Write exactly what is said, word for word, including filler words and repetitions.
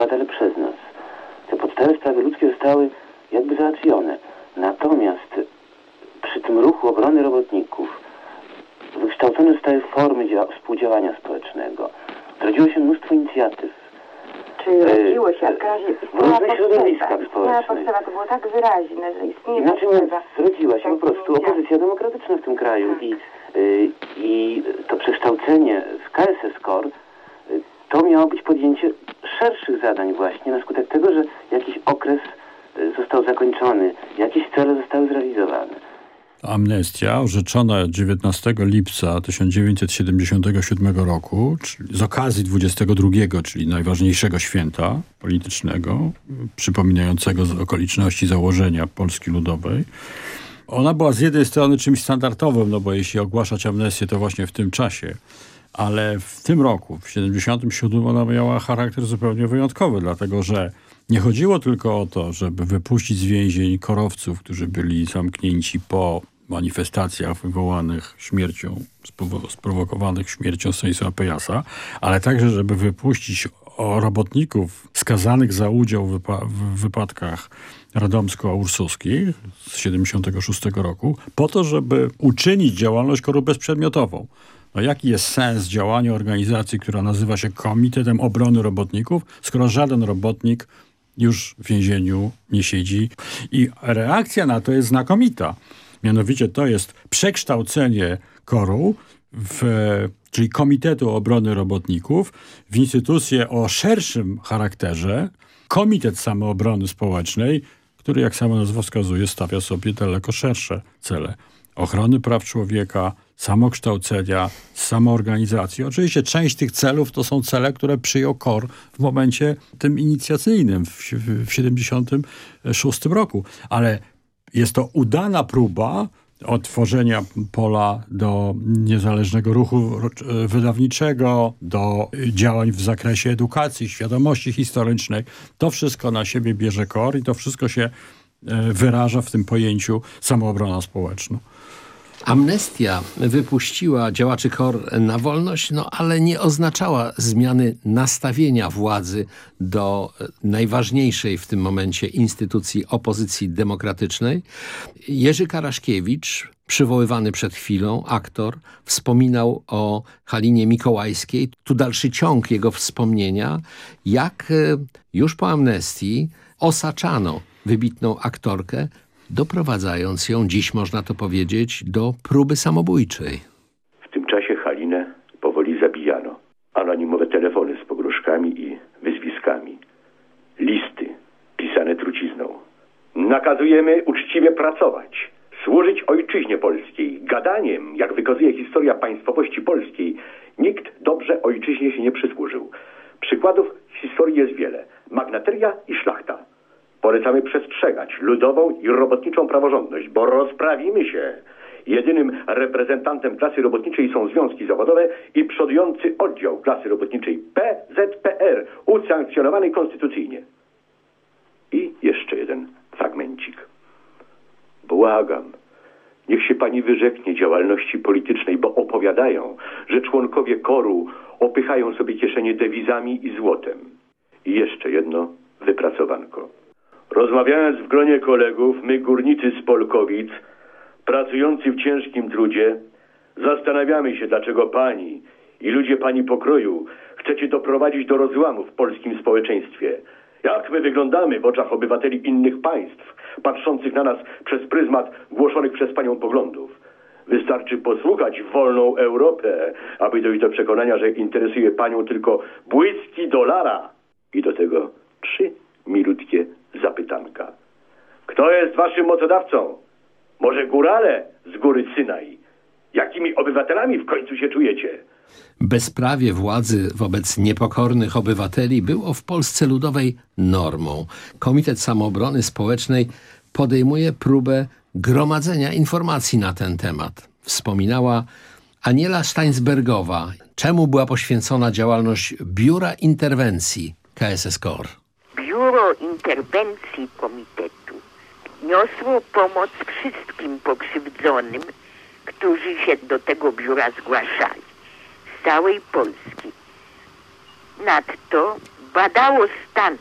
obywatele przez nas. Te podstawowe sprawy ludzkie zostały jakby załatwione. Natomiast przy tym ruchu obrony robotników wykształcone zostały formy współdziałania społecznego. Zrodziło się mnóstwo inicjatyw. Czy rodziło się, jak razie istniała w różnych środowiskach społecznych. Potrzeba, to było tak wyraźne, że istnieje Inaczej potrzeba. Zrodziła się po prostu opozycja demokratyczna w tym kraju i, y, i to przekształcenie w K S S K O R y, to miało być podjęcie szerszych zadań właśnie na skutek tego, że jakiś okres y, został zakończony, jakieś cele zostały zrealizowane. Amnestia orzeczona dziewiętnastego lipca tysiąc dziewięćset siedemdziesiątego siódmego roku, czyli z okazji dwudziestego drugiego, czyli najważniejszego święta politycznego, przypominającego z okoliczności założenia Polski Ludowej. Ona była z jednej strony czymś standardowym, no bo jeśli ogłaszać amnestię, to właśnie w tym czasie. Ale w tym roku, w siedemdziesiątym siódmym, ona miała charakter zupełnie wyjątkowy, dlatego że nie chodziło tylko o to, żeby wypuścić z więzień korowców, którzy byli zamknięci po manifestacjach wywołanych śmiercią, sprowokowanych śmiercią Stanisława Pejasa, ale także, żeby wypuścić robotników skazanych za udział w, wypa- w wypadkach radomsko-ursuskich z siedemdziesiątego szóstego roku, po to, żeby uczynić działalność K O R-u bezprzedmiotową. No jaki jest sens działania organizacji, która nazywa się Komitetem Obrony Robotników, skoro żaden robotnik już w więzieniu nie siedzi? I reakcja na to jest znakomita. Mianowicie to jest przekształcenie K O R-u, w, czyli Komitetu Obrony Robotników, w instytucję o szerszym charakterze, Komitet Samoobrony Społecznej, który, jak sama nazwa wskazuje, stawia sobie daleko szersze cele. Ochrony praw człowieka, samokształcenia, samoorganizacji. Oczywiście część tych celów to są cele, które przyjął K O R w momencie tym inicjacyjnym w, w siedemdziesiątym szóstym roku. Ale jest to udana próba otworzenia pola do niezależnego ruchu wydawniczego, do działań w zakresie edukacji, świadomości historycznej. To wszystko na siebie bierze K O R i to wszystko się wyraża w tym pojęciu samoobrona społeczna. Amnestia wypuściła działaczy K O R na wolność, no ale nie oznaczała zmiany nastawienia władzy do najważniejszej w tym momencie instytucji opozycji demokratycznej. Jerzy Karaszkiewicz, przywoływany przed chwilą, aktor, wspominał o Halinie Mikołajskiej. Tu dalszy ciąg jego wspomnienia, jak już po amnestii osaczano wybitną aktorkę, doprowadzając ją, dziś można to powiedzieć, do próby samobójczej. W tym czasie Halinę powoli zabijano. Anonimowe telefony z pogróżkami i wyzwiskami. Listy pisane trucizną. Nakazujemy uczciwie pracować, służyć ojczyźnie polskiej. Gadaniem, jak wykazuje historia państwowości polskiej, nikt dobrze ojczyźnie się nie przysłużył. Przykładów w historii jest wiele. Magnateria i szlachta. Polecamy przestrzegać ludową i robotniczą praworządność, bo rozprawimy się. Jedynym reprezentantem klasy robotniczej są związki zawodowe i przodujący oddział klasy robotniczej P Z P R, usankcjonowany konstytucyjnie. I jeszcze jeden fragmencik. Błagam, niech się pani wyrzeknie działalności politycznej, bo opowiadają, że członkowie K O R-u opychają sobie kieszenie dewizami i złotem. I jeszcze jedno wypracowanko. Rozmawiając w gronie kolegów, my górnicy z Polkowic, pracujący w ciężkim trudzie, zastanawiamy się, dlaczego pani i ludzie pani pokroju chcecie doprowadzić do rozłamu w polskim społeczeństwie. Jak my wyglądamy w oczach obywateli innych państw, patrzących na nas przez pryzmat głoszonych przez panią poglądów. Wystarczy posłuchać wolną Europę, aby dojść do przekonania, że interesuje panią tylko błyski dolara. I do tego trzy milutkie zapytanka. Kto jest waszym mocodawcą? Może górale z góry Synaj? Jakimi obywatelami w końcu się czujecie? Bezprawie władzy wobec niepokornych obywateli było w Polsce Ludowej normą. Komitet Samoobrony Społecznej podejmuje próbę gromadzenia informacji na ten temat. Wspominała Aniela Steinsbergowa, czemu była poświęcona działalność Biura Interwencji K S S K O R. Biuro Interwencji Komitetu niosło pomoc wszystkim pokrzywdzonym, którzy się do tego biura zgłaszali z całej Polski. Nadto badało stan